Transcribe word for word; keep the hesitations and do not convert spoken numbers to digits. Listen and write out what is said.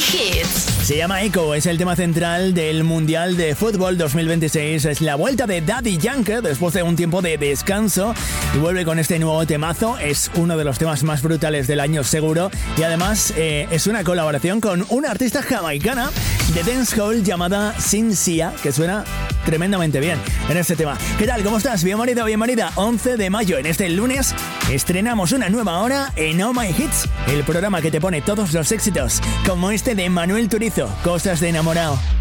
Hits. Se llama Echo, es el tema central del Mundial de Fútbol dos mil veintiséis. Es la vuelta de Daddy Yankee después de un tiempo de descanso y vuelve con este nuevo temazo. Es uno de los temas más brutales del año seguro y además eh, es una colaboración con una artista jamaicana de dancehall llamada Sincia, que suena tremendamente bien en este tema. ¿Qué tal? ¿Cómo estás? Bienvenido, bienvenida. once de mayo, en este lunes, estrenamos una nueva hora en Oh My Hits, el programa que te pone todos los éxitos, como este de Manuel Turizo, Cosas de enamorado.